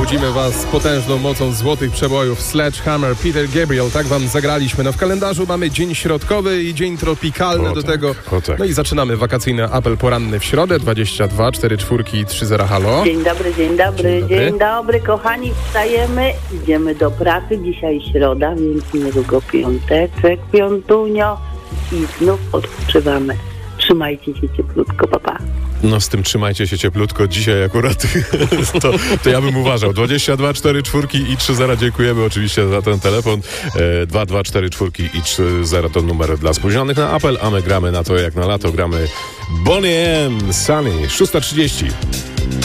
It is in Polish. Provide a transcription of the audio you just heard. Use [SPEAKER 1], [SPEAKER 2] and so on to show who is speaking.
[SPEAKER 1] Budzimy Was potężną mocą złotych przebojów. Sledgehammer, Peter Gabriel, tak Wam zagraliśmy. No w kalendarzu mamy dzień środkowy i dzień tropikalny do tego.
[SPEAKER 2] tak.
[SPEAKER 1] No i zaczynamy wakacyjny apel poranny w środę, 22 44 i 30. Halo.
[SPEAKER 3] Dzień dobry, kochani, wstajemy, idziemy do pracy, dzisiaj środa, więc niedługo piąteczek, piątunio i znów odpoczywamy. Trzymajcie się cieplutko, papa.
[SPEAKER 2] No z tym trzymajcie się cieplutko. Dzisiaj akurat to ja bym uważał. 22 44 i 30. Dziękujemy oczywiście za ten telefon. 2244 i 30 to numer dla spóźnionych na apel, a my gramy na to jak na lato. Gramy Bonnie M. Sunny, 6:30.